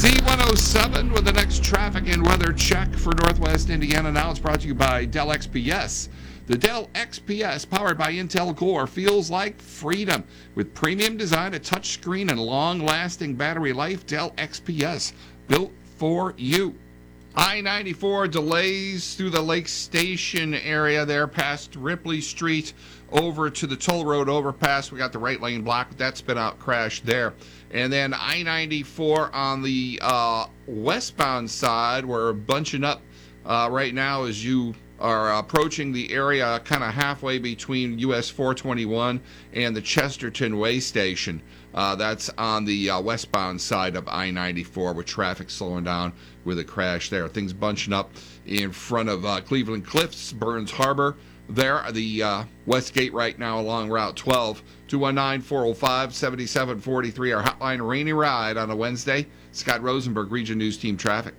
Z107 with the next traffic and weather check for Northwest Indiana. Now it's brought to you by Dell XPS. The Dell XPS, powered by Intel Core, feels like freedom. With premium design, a touchscreen, and long-lasting battery life, Dell XPS, built for you. I-94 delays through the Lake Station area there past Ripley Street over to the Toll Road overpass. We got the right lane blocked. That spin out crash there. And then I-94 on the westbound side, we're bunching up right now as you are approaching the area kind of halfway between US 421 and the Chesterton Way Station. That's on the westbound side of I-94 with traffic slowing down with a crash there. Things bunching up in front of Cleveland Cliffs, Burns Harbor. There, the West Gate right now along Route 12, 219-405-7743. Our hotline, rainy ride on a Wednesday. Scott Rosenberg, Region News Team Traffic.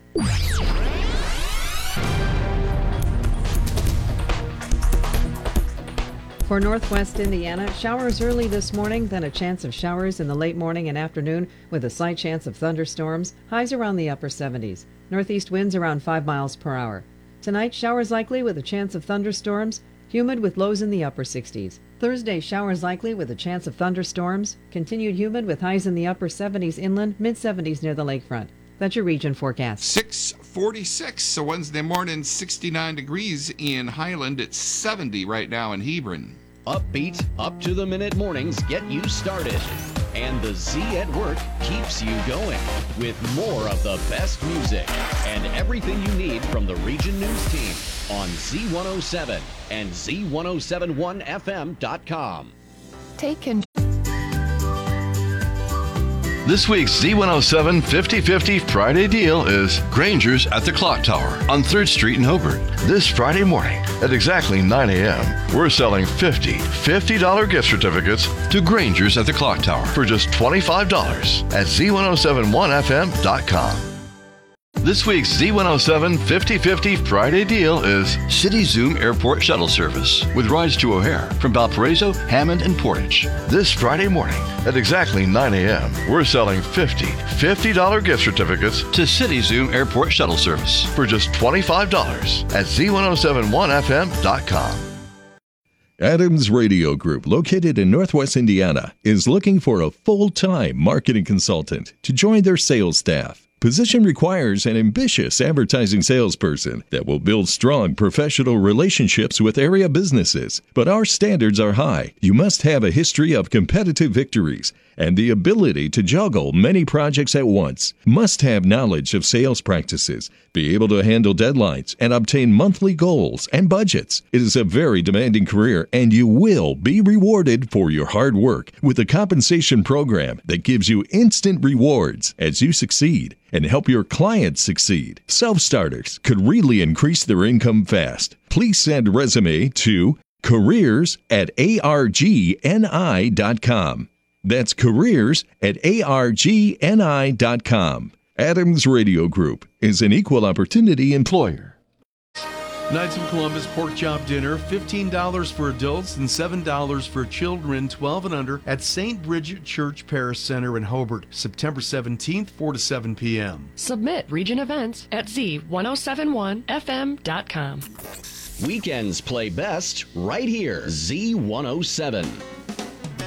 For Northwest Indiana, showers early this morning, then a chance of showers in the late morning and afternoon with a slight chance of thunderstorms. Highs around the upper 70s. Northeast winds around 5 miles per hour. Tonight, showers likely with a chance of thunderstorms. Humid with lows in the upper 60s. Thursday, showers likely with a chance of thunderstorms. Continued humid with highs in the upper 70s inland, mid-70s near the lakefront. That's your region forecast. 646, so Wednesday morning, 69 degrees in Highland. It's 70 right now in Hebron. Upbeat, up-to-the-minute mornings get you started. And the Z at Work keeps you going with more of the best music and everything you need from the Region News Team on Z107 and Z1071FM.com. Take control. This week's Z107 50/50 Friday deal is Granger's at the Clock Tower on 3rd Street in Hobart. This Friday morning at exactly 9 a.m., we're selling $50 gift certificates to Granger's at the Clock Tower for just $25 at Z1071FM.com. This week's Z107 50/50 Friday deal is City Zoom Airport Shuttle Service with rides to O'Hare from Valparaiso, Hammond, and Portage. This Friday morning at exactly 9 a.m., we're selling $50 gift certificates to City Zoom Airport Shuttle Service for just $25 at Z1071FM.com. Adams Radio Group, located in Northwest Indiana, is looking for a full-time marketing consultant to join their sales staff. Position requires an ambitious advertising salesperson that will build strong professional relationships with area businesses. But our standards are high. You must have a history of competitive victories and the ability to juggle many projects at once. Must have knowledge of sales practices, be able to handle deadlines, and obtain monthly goals and budgets. It is a very demanding career, and you will be rewarded for your hard work with a compensation program that gives you instant rewards as you succeed and help your clients succeed. Self-starters could really increase their income fast. Please send a resume to careers@argni.com. That's careers@argni.com. Adams Radio Group is an equal opportunity employer. Knights of Columbus Pork Chop Dinner, $15 for adults and $7 for children 12 and under at St. Bridget Church Parish Center in Hobart, September 17th, 4 to 7 p.m. Submit region events at Z1071FM.com. Weekends play best right here, Z107.